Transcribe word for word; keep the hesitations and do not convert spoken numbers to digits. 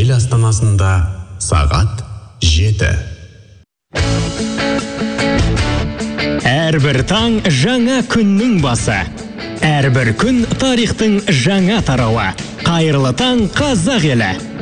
ел астанасында сағат жеті. Әрбір таң жаңа күннің басы. Әрбір күн тарихтың жаңа тарауы. Қайырлы таң, қазақ елі.